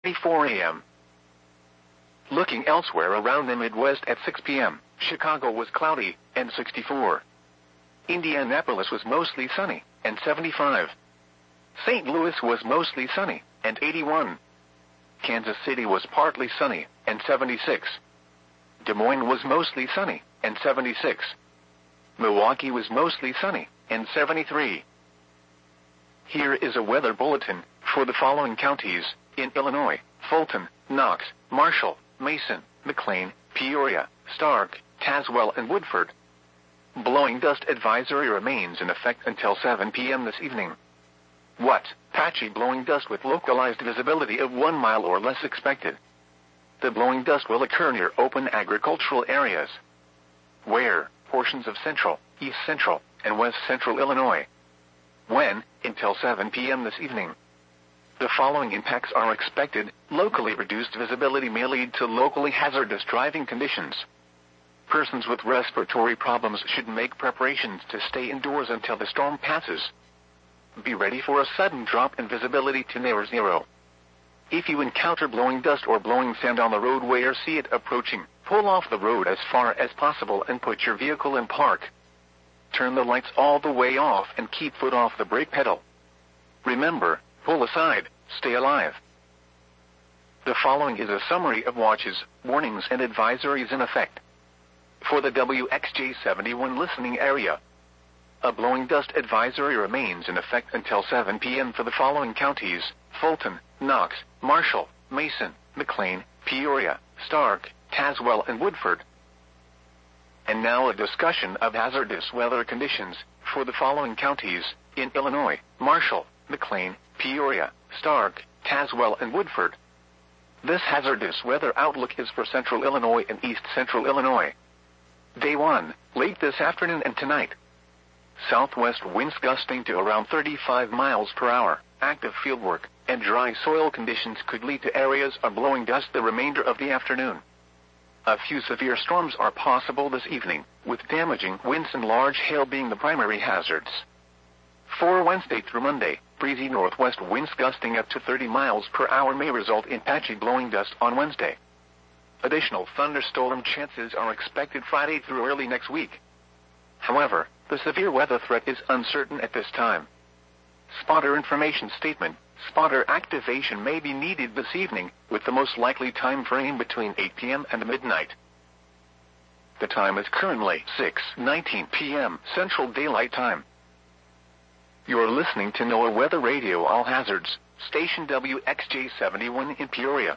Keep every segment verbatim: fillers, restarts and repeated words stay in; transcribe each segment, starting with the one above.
four a m Looking elsewhere around the Midwest at six p m, Chicago was cloudy, and sixty-four. Indianapolis was mostly sunny, and seventy-five. Saint Louis was mostly sunny, and eighty-one. Kansas City was partly sunny, and seventy-six. Des Moines was mostly sunny, and seventy-six. Milwaukee was mostly sunny, and seventy-three. Here is a weather bulletin for the following counties in Illinois: Fulton, Knox, Marshall, Mason, McLean, Peoria, Stark, Tazewell, and Woodford. Blowing dust advisory remains in effect until seven p m this evening. What? Patchy blowing dust with localized visibility of one mile or less expected. The blowing dust will occur near open agricultural areas. Where? Portions of central, east central, and west central Illinois. When? Until seven p m this evening. The following impacts are expected. Locally reduced visibility may lead to locally hazardous driving conditions. Persons with respiratory problems should make preparations to stay indoors until the storm passes. Be ready for a sudden drop in visibility to near zero. If you encounter blowing dust or blowing sand on the roadway or see it approaching, pull off the road as far as possible and put your vehicle in park. Turn the lights all the way off and keep foot off the brake pedal. Remember, pull aside, stay alive. The following is a summary of watches, warnings, and advisories in effect. For the W X J seventy-one listening area, a blowing dust advisory remains in effect until seven p m for the following counties: Fulton, Knox, Marshall, Mason, McLean, Peoria, Stark, Tazewell, and Woodford. And now a discussion of hazardous weather conditions for the following counties in Illinois: Marshall, McLean, Peoria, Stark, Tazewell, and Woodford. This hazardous weather outlook is for central Illinois and east central Illinois. Day one, late this afternoon and tonight. Southwest winds gusting to around thirty-five miles per hour. Active fieldwork and dry soil conditions could lead to areas of blowing dust the remainder of the afternoon. A few severe storms are possible this evening, with damaging winds and large hail being the primary hazards. For Wednesday through Monday, breezy northwest winds gusting up to thirty miles per hour may result in patchy blowing dust on Wednesday. Additional thunderstorm chances are expected Friday through early next week. However, the severe weather threat is uncertain at this time. Spotter information statement: spotter activation may be needed this evening, with the most likely time frame between eight p m and midnight. The time is currently six nineteen p m Central Daylight Time. You're listening to NOAA Weather Radio All Hazards, station W X J seventy-one in Peoria.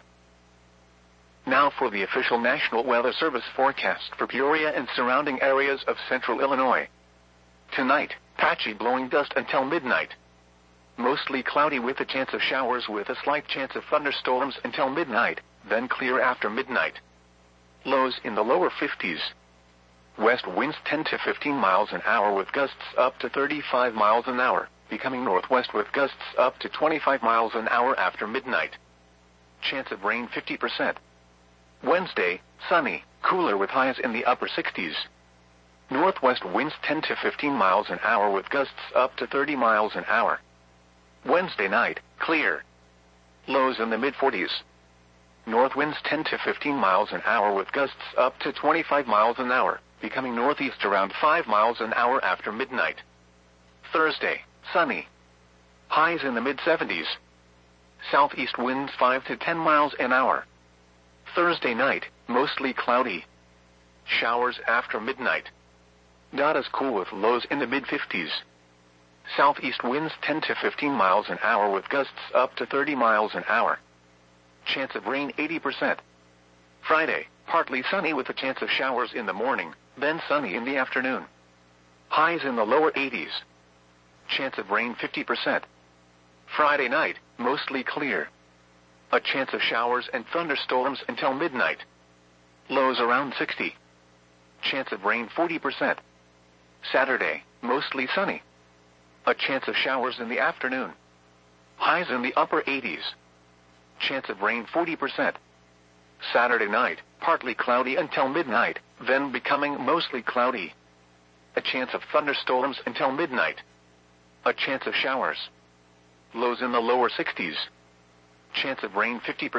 Now for the official National Weather Service forecast for Peoria and surrounding areas of central Illinois. Tonight, patchy blowing dust until midnight. Mostly cloudy with a chance of showers with a slight chance of thunderstorms until midnight, then clear after midnight. Lows in the lower fifties. West winds ten to fifteen miles an hour with gusts up to thirty-five miles an hour, becoming northwest with gusts up to twenty-five miles an hour after midnight. Chance of rain fifty percent. Wednesday, sunny, cooler with highs in the upper sixties. Northwest winds ten to fifteen miles an hour with gusts up to thirty miles an hour. Wednesday night, clear. Lows in the mid forties. North winds ten to fifteen miles an hour with gusts up to twenty-five miles an hour, becoming northeast around five miles an hour after midnight. Thursday, sunny. Highs in the mid seventies. Southeast winds five to ten miles an hour. Thursday night, mostly cloudy. Showers after midnight. Not as cool with lows in the mid fifties. Southeast winds ten to fifteen miles an hour with gusts up to thirty miles an hour. Chance of rain eighty percent. Friday, partly sunny with a chance of showers in the morning, then sunny in the afternoon. Highs in the lower eighties. Chance of rain fifty percent. Friday night, mostly clear. A chance of showers and thunderstorms until midnight. Lows around sixty. Chance of rain forty percent. Saturday, mostly sunny. A chance of showers in the afternoon. Highs in the upper eighties. Chance of rain forty percent. Saturday night, partly cloudy until midnight, then becoming mostly cloudy. A chance of thunderstorms until midnight. A chance of showers. Lows in the lower sixties. Chance of rain fifty percent.